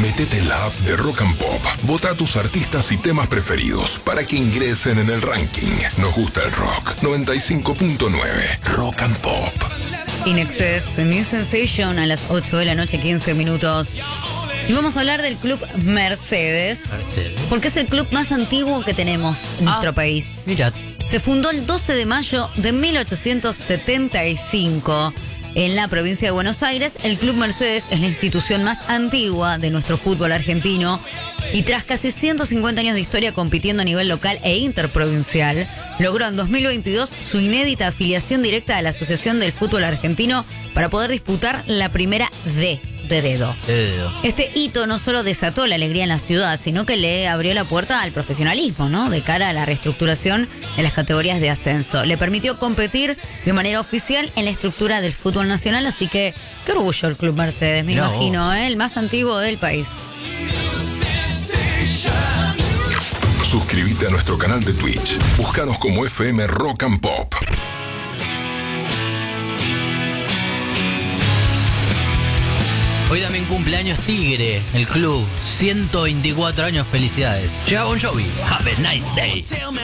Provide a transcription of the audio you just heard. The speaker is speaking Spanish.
Métete en la app de Rock and Pop. Vota a tus artistas y temas preferidos para que ingresen en el ranking. Nos gusta el rock. 95.9 Rock and Pop. In Excess, New Sensation a las 8 de la noche, 15 minutos. Y vamos a hablar del Club Mercedes. Porque es el club más antiguo que tenemos en nuestro país. Mira. Se fundó el 12 de mayo de 1875 en la provincia de Buenos Aires. El Club Mercedes es la institución más antigua de nuestro fútbol argentino y tras casi 150 años de historia compitiendo a nivel local e interprovincial, logró en 2022 su inédita afiliación directa a la Asociación del Fútbol Argentino para poder disputar la primera D de dedo. Este hito no solo desató la alegría en la ciudad, sino que le abrió la puerta al profesionalismo, ¿no? De cara a la reestructuración de las categorías de ascenso. Le permitió competir de manera oficial en la estructura del fútbol nacional, así que qué orgullo el Club Mercedes, me imagino, el más antiguo del país. Suscríbete a nuestro canal de Twitch. Búscanos como FM Rock and Pop. Hoy también cumpleaños Tigre, el club. 124 años, felicidades. Llega Bon Jovi. Have a nice day.